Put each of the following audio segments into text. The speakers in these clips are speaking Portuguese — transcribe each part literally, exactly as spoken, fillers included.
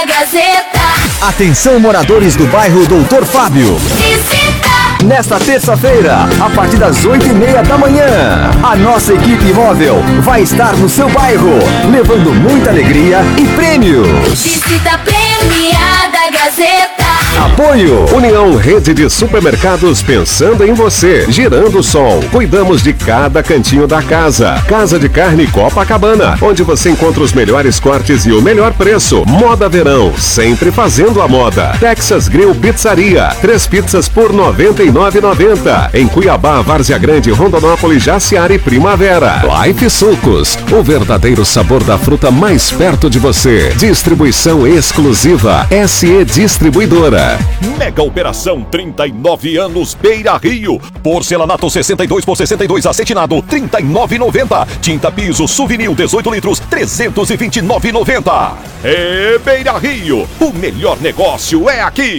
da Gazeta. Atenção, moradores do bairro Doutor Fábio. Visita. Nesta terça-feira, a partir das oito e meia da manhã, a nossa equipe móvel vai estar no seu bairro, levando muita alegria e prêmios. Visita premiada Gazeta. Apoio União Rede de Supermercados, pensando em você. Girando o Sol, cuidamos de cada cantinho da casa. Casa de Carne Copacabana, onde você encontra os melhores cortes e o melhor preço. Moda Verão, sempre fazendo a moda. Texas Grill Pizzaria, três pizzas por noventa e nove reais e noventa centavos. Em Cuiabá, Várzea Grande, Rondonópolis, Jaciara e Primavera. Life Sucos, o verdadeiro sabor da fruta mais perto de você. Distribuição exclusiva S E Distribuidora. Mega Operação trinta e nove anos Beira Rio. Porcelanato sessenta e dois por sessenta e dois acetinado trinta e nove reais e noventa centavos. Tinta piso Souvenir dezoito litros trezentos e vinte e nove reais e noventa centavos. É Beira Rio. O melhor negócio é aqui.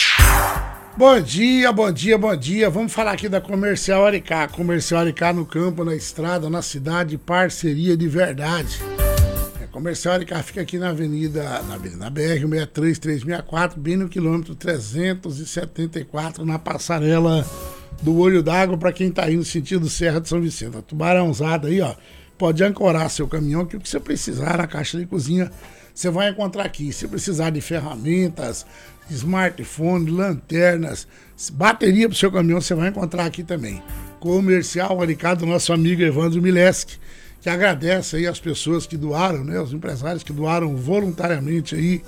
Bom dia, bom dia, bom dia. Vamos falar aqui da Comercial Aricá. Comercial Aricá no campo, na estrada, na cidade, parceria de verdade. Comercial Aricá fica aqui na avenida, na, na B R cento e sessenta e três, trezentos e sessenta e quatro, bem no quilômetro trezentos e setenta e quatro, na passarela do Olho d'Água, para quem tá indo no sentido Serra de São Vicente. A Tubarãozada aí, ó, pode ancorar seu caminhão, que o que você precisar na caixa de cozinha, você vai encontrar aqui. Se precisar de ferramentas, smartphone, lanternas, bateria pro seu caminhão, você vai encontrar aqui também. Comercial Aricá do nosso amigo Evandro Mileski, que agradece aí as pessoas que doaram, né, os empresários que doaram voluntariamente aí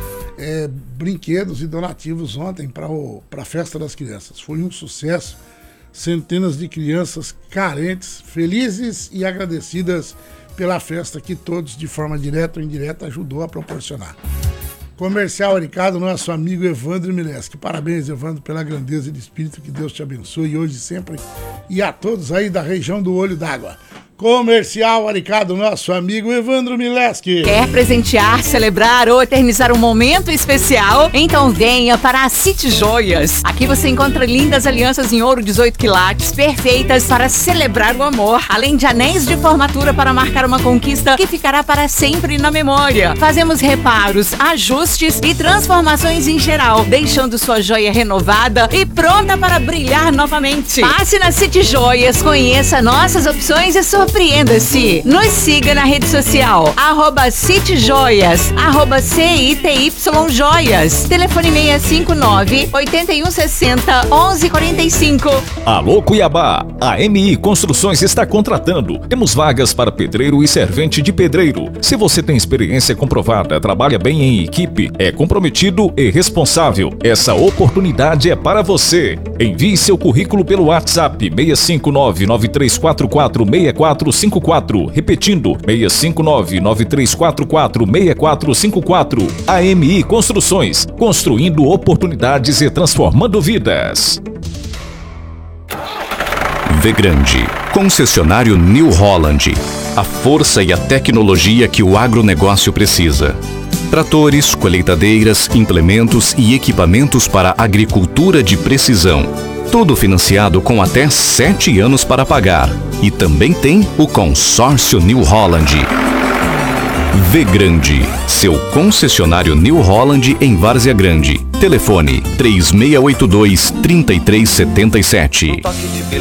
é, brinquedos e donativos ontem para a Festa das Crianças. Foi um sucesso, centenas de crianças carentes, felizes e agradecidas pela festa que todos, de forma direta ou indireta, ajudou a proporcionar. Comercial Aricá do nosso amigo Evandro Mileski. Parabéns, Evandro, pela grandeza de espírito, que Deus te abençoe hoje e sempre, e a todos aí da região do Olho d'Água. Comercial Aricá do nosso amigo Evandro Mileski. Quer presentear, celebrar ou eternizar um momento especial? Então venha para a City Joias. Aqui você encontra lindas alianças em ouro dezoito quilates, perfeitas para celebrar o amor, além de anéis de formatura para marcar uma conquista que ficará para sempre na memória. Fazemos reparos, ajustes e transformações em geral, deixando sua joia renovada e pronta para brilhar novamente. Passe na City Joias, conheça nossas opções e surpreenda. Surpreenda-se. Nos siga na rede social, arroba City Joias, arroba C I T Y Joias. Telefone seis cinco nove, oito um seis zero, onze quarenta e cinco. Alô Cuiabá, a M I Construções está contratando. Temos vagas para pedreiro e servente de pedreiro. Se você tem experiência comprovada, trabalha bem em equipe, é comprometido e responsável, essa oportunidade é para você. Envie seu currículo pelo WhatsApp seis cinco nove, nove três quatro quatro, seis quatro cinco quatro, repetindo seis cinco nove, nove três quatro quatro, seis quatro cinco quatro. A M I Construções, construindo oportunidades e transformando vidas. Vegrande, concessionário New Holland, a força e a tecnologia que o agronegócio precisa. Tratores, colheitadeiras, implementos e equipamentos para agricultura de precisão. Tudo financiado com até sete anos para pagar. E também tem o consórcio New Holland. Vegrande, seu concessionário New Holland em Várzea Grande. Telefone três seis oito dois, três três sete sete.